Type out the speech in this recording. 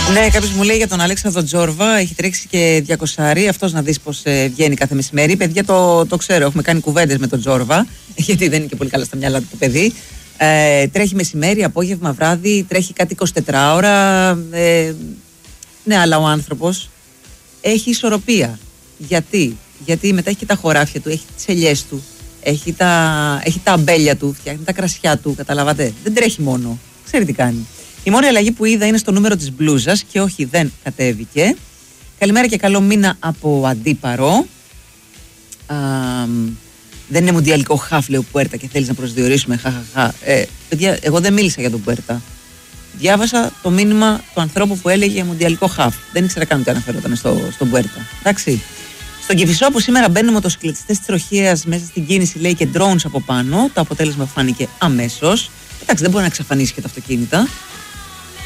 Ναι, κάποιος μου λέει για τον Αλέξανδρο Τζόρβα, έχει τρέξει και 200. Αυτός να δεις πως βγαίνει κάθε μεσημέρι. Παιδιά, το ξέρω, έχουμε κάνει κουβέντες με τον Τζόρβα, γιατί δεν είναι και πολύ καλά στα μυαλά του το παιδί. Τρέχει μεσημέρι, απόγευμα, βράδυ, τρέχει κάτι 24 ώρα. Ναι, αλλά ο άνθρωπος έχει ισορροπία. Γιατί μετά έχει και τα χωράφια του, έχει τις ελιές του, έχει τα αμπέλια του, φτιάχνει τα κρασιά του, καταλάβατε. Δεν τρέχει μόνο, ξέρει τι κάνει. Η μόνη αλλαγή που είδα είναι στο νούμερο της μπλούζας και όχι, δεν κατέβηκε. Καλημέρα και καλό μήνα από Αντίπαρο. Δεν είναι μουντιαλικό χαφ, λέει ο Πουέρτα, και θέλεις να προσδιορίσουμε. Παιδιά, εγώ δεν μίλησα για τον Πουέρτα. Διάβασα το μήνυμα του ανθρώπου που έλεγε μουντιαλικό χαφ. Δεν ήξερα καν ότι αναφερόταν στον Πουέρτα. Εντάξει. Στον Κηφισό που σήμερα μπαίνουν μοτοσυκλετιστές της τροχέας μέσα στην κίνηση, λέει, και drones από πάνω. Το αποτέλεσμα φάνηκε αμέσως. Εντάξει, δεν μπορεί να εξαφανίσει και τα αυτοκίνητα.